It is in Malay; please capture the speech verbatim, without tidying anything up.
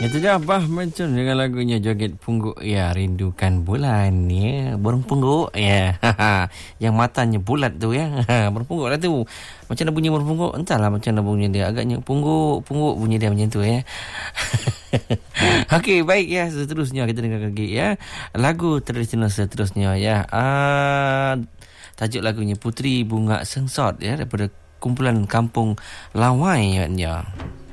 Itu dia Abah Mancun dengan lagunya Joget Pungguk. Ya, rindukan bulan ya. Burung pungguk ya. Yang matanya bulat tu ya. Burung pungguk lah tu. Macam mana bunyi burung pungguk? Entahlah macam mana bunyi dia. Agaknya pungguk, pungguk bunyi dia macam tu ya. Okey, baik ya. Seterusnya kita dengar lagi ya. Lagu tradisional seterusnya ya. Uh, tajuk lagunya Puteri Bunga Sengsot ya, daripada kumpulan Kampung Lawai ya.